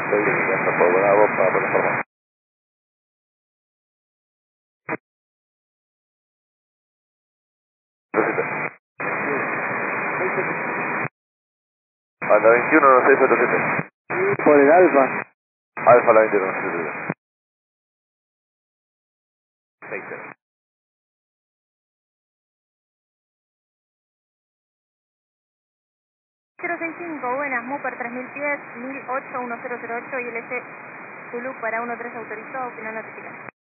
Estoy en casa por Bravo para plataforma. Anda 21, 647. Por el Alfa. Alfa la 21, 647. 60. 065, buenas, Mooper 3010, 1008, 1008 y LC Zulu para 13 autorizado, final notificado.